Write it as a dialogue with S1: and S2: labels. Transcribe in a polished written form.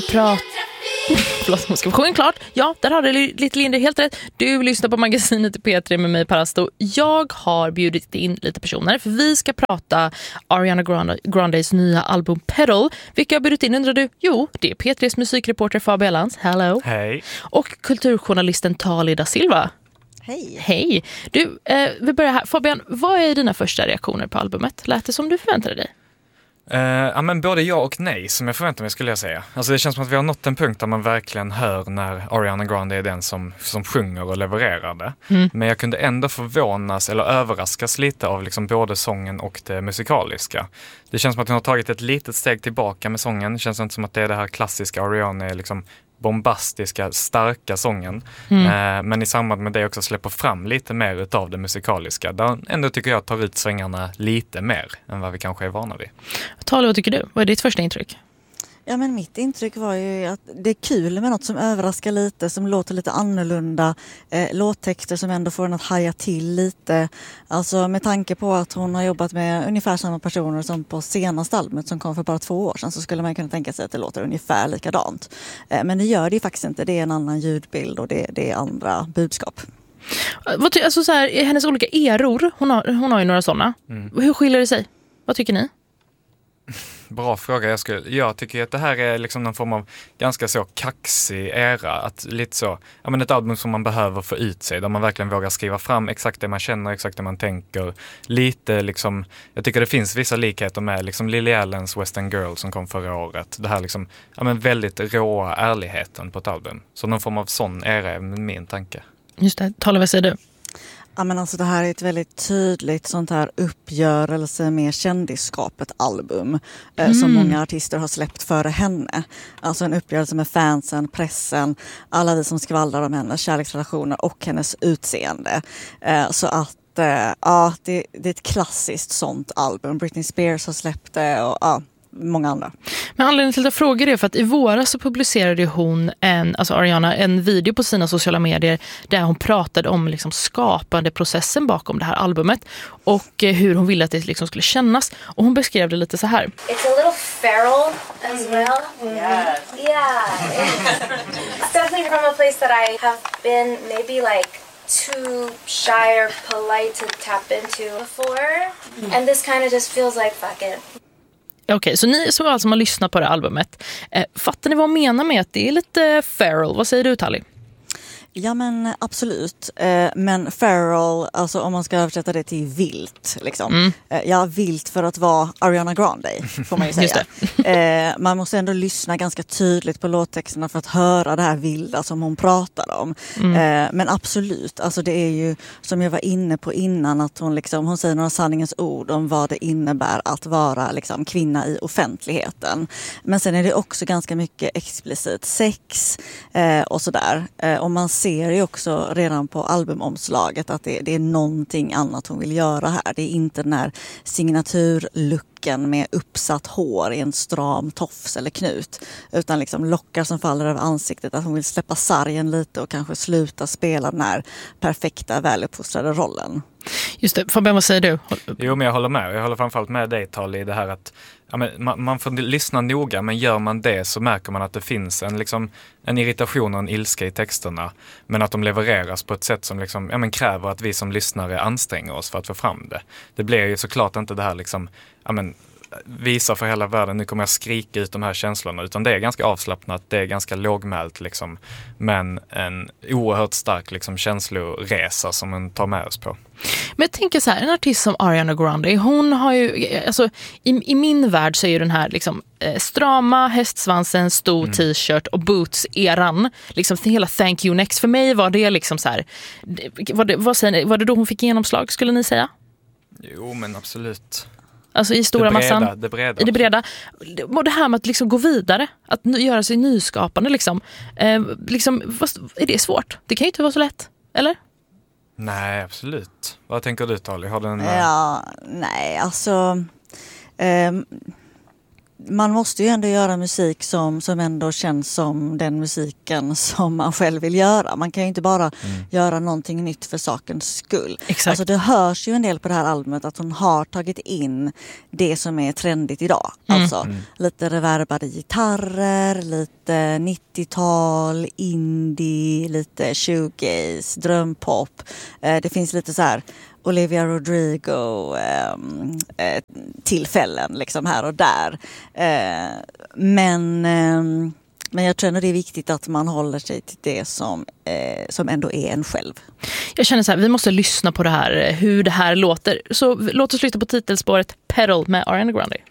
S1: Förlåt, ska vi sjunga klart? Ja, där har du lite Linda helt rätt. Du lyssnar på magasinet i P3 med mig, Parasto. Jag har bjudit in lite personer för vi ska prata Ariana Grandes nya album Petal. Vilka har bjudit in, undrar du? Jo, det är P3s musikreporter Fabian Lans. Hello.
S2: Hej.
S1: Och kulturjournalisten Tali da Silva.
S3: Hej.
S1: Hej. Du, vi börjar här. Fabian, vad är dina första reaktioner på albumet? Lät det som du förväntade dig?
S2: Ja, men både ja och nej som jag förväntar mig, skulle jag säga. Alltså det känns som att vi har nått en punkt där man verkligen hör när Ariana Grande är den som sjunger och levererar det. Men jag kunde ändå förvånas eller överraskas lite av liksom både sången och det musikaliska. Det känns som att hon har tagit ett litet steg tillbaka med sången. Det känns inte som att det är det här klassiska Ariana är liksom bombastiska, starka sången. Men i samband med det också släpper fram lite mer utav det musikaliska. Där ändå tycker jag tar ut svängarna lite mer än vad vi kanske är vana vid.
S1: Tali, vad tycker du? Vad är ditt första intryck?
S3: Ja, men mitt intryck var ju att det är kul med något som överraskar lite, som låter lite annorlunda. Låttexter som ändå får en att haja till lite. Alltså med tanke på att hon har jobbat med ungefär samma personer som på senaste albumet som kom för bara 2 år sedan, så skulle man kunna tänka sig att det låter ungefär likadant. Men det gör det ju faktiskt inte. Det är en annan ljudbild och det är andra budskap.
S1: Alltså så här, hennes olika eror, hon har ju några sådana. Hur skiljer det sig? Vad tycker ni?
S2: Bra fråga. Jag tycker att det här är liksom någon form av ganska så kaxig era. Att lite så, ja, men ett album som man behöver få ut sig. Där man verkligen vågar skriva fram exakt det man känner, exakt det man tänker. Lite liksom, jag tycker det finns vissa likheter med liksom Lily Allens Western Girl som kom förra året. Det här liksom, ja, men väldigt råa ärligheten på ett album. Så någon form av sån era är min tanke.
S1: Just det, Tala, vad säger du?
S3: Ja, men alltså det här är ett väldigt tydligt sånt här uppgörelse med kändisskapet album som många artister har släppt före henne. Alltså en uppgörelse med fansen, pressen, alla vi som skvallrar om hennes kärleksrelationer och hennes utseende. Så att ja, det är ett klassiskt sånt album. Britney Spears har släppt det och ja, många andra.
S1: Men anledningen till att jag frågar det är för att i våras så publicerade hon Ariana en video på sina sociala medier där hon pratade om liksom skapandeprocessen bakom det här albumet och hur hon ville att det liksom skulle kännas, och hon beskrev det lite så här.
S4: It's a little feral as well. Yeah. It's definitely from a place that I have been maybe like too shy or polite to tap into before. And this kind of just feels like fuck it.
S1: Okej, så ni som alltså har lyssnat på det här albumet, fattar ni vad hon menar med att det är lite feral? Vad säger du, Tali?
S3: Ja, men absolut. Men feral, alltså om man ska översätta det till vilt liksom. Ja, vilt för att vara Ariana Grande, får man ju säga. Man måste ändå lyssna ganska tydligt på låttexterna för att höra det här vilda som hon pratar om. Men absolut, alltså det är ju som jag var inne på innan, att hon säger några sanningens ord om vad det innebär att vara liksom kvinna i offentligheten. Men sen är det också ganska mycket explicit sex och sådär. Och man ser ju också redan på albumomslaget att det är någonting annat hon vill göra här. Det är inte den här signaturlucken med uppsatt hår i en stram tofs eller knut, utan liksom lockar som faller över ansiktet. Att hon vill släppa sargen lite och kanske sluta spela den här perfekta, väluppfostrade rollen.
S1: Just det, Fabian, vad säger du?
S2: Jo, men jag håller med. Jag håller framförallt med dig, Tali, i det här att ja, men man får lyssna noga, men gör man det så märker man att det finns en irritation och en ilska i texterna, men att de levereras på ett sätt som liksom, ja, men kräver att vi som lyssnare anstränger oss för att få fram det. Det blir ju såklart inte det här liksom, ja, men visa för hela världen, nu kommer jag skrika ut de här känslorna, utan det är ganska avslappnat, det är ganska lågmält liksom, men en oerhört stark liksom känsloresa som man tar med oss på.
S1: Men jag tänker så här, en artist som Ariana Grande, hon har ju, alltså i min värld så är ju den här liksom strama hästsvansen, stor t-shirt och boots-eran, liksom hela Thank You Next. För mig var det liksom så här, var det då hon fick genomslag, skulle ni säga?
S2: Jo, men absolut.
S1: Alltså i stora massan.
S2: Det breda.
S1: I det breda. Och det här med att liksom gå vidare. Att göra sig nyskapande liksom. Är det svårt? Det kan ju inte vara så lätt. Eller?
S2: Nej, absolut. Vad tänker du, Tali? Har du en...
S3: Ja, nej, alltså... man måste ju ändå göra musik som ändå känns som den musiken som man själv vill göra. Man kan ju inte bara göra någonting nytt för sakens skull.
S1: Exakt.
S3: Alltså det hörs ju en del på det här albumet att hon har tagit in det som är trendigt idag. Alltså lite reverbade gitarrer, lite 90-tal, indie, lite shoegaze, drömpop. Det finns lite så här Olivia Rodrigo tillfällen liksom här och där. Men jag tror ändå det är viktigt att man håller sig till det som ändå är en själv.
S1: Jag känner så här, vi måste lyssna på det här, hur det här låter. Så låt oss lyssna på titelspåret Pedal med Ariana Grande.